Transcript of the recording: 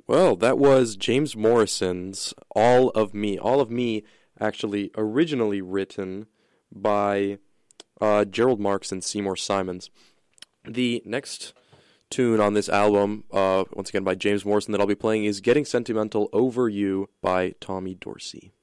Well, that was James Morrison's All of Me. All of Me, actually originally written by Gerald Marks and Seymour Simons. The next tune on this album, once again by James Morrison, that I'll be playing is Getting Sentimental Over You by Tommy Dorsey.